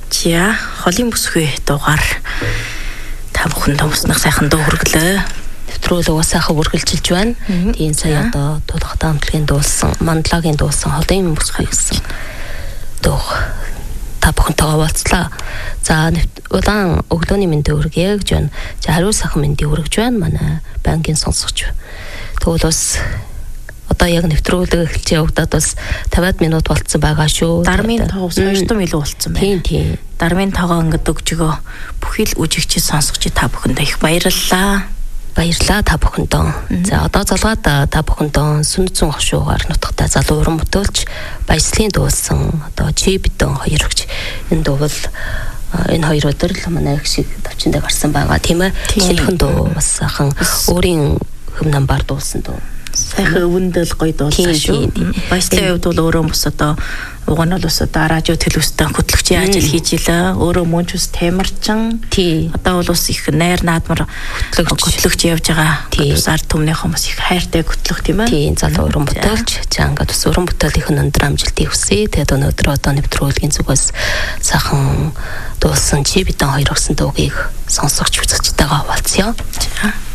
За холын бүсгүй дугаар та бүхэн томснох сайхан дуу хүргэлээ. Нэвтрүүлэг сайхан үргэлжилж байна. Тийм сая одоо тулхтаа хамтлагийн дуулсан, мандлагийн дуулсан холын бүсгүй гэсэн дуу та бүхэнтэйгээ уулзлаа. За удаан өглөөний мэндийг хүргье гэж байна. За хариу сайхан мэндийг хүргэж байна. Манай банкын сонсогч. Тэгвэл бас одоо яг нэвтрүүлэг эхэлж явагдаад бас 50 минут болцсон байгаа шүү. Дармын тоогоос 200 илүү болцсон байна. Тийм. Дармын тоогоо ингээд өгжгөө бүхэл үжигчид сонсогч та бүхэндээ их баярлалаа. Баярлалаа та бүхэндээ. За одоо залгаад та бүхэндээ сүнцэн хошуугаар нутагтай залуу уран бүтээлч баясгалын дуулсан одоо чи бидэн хоёр гэж энэ дуу бол энэ хоёр өдөр л манай их шиг төвчөндөө гарсан байгаа тийм ээ. Шинэхэн дуу бас сайхан өөрийн хөм намбар дуулсан дуу. Сайхан өвөндөл гоё дуулсан шүү. Баясгалын хувьд бол өөрөө бас одоо уг нь бол бас одоо радио телевизтэй хөтлөгчийн ажил хийж илээ. Өөрөө мөн ч бас тамирчин. Одоо бол бас их найр наадмар хөтлөгч явж байгаа. Бас ард түмнийхэн бас их хайртай хөтлөх тийм ээ. Тийм залуу уран бүтээлч. За ингээд бас уран бүтээлийн өндөр амжилтыг хүсье. Тэгээд өнөөдөр одоо нэвтрүүлгийн зүгээс сайхан дуулсан чи бидэн хоёр гэсэн дуугийг сонсогч үзэгчтэйгээ хуваалцъя.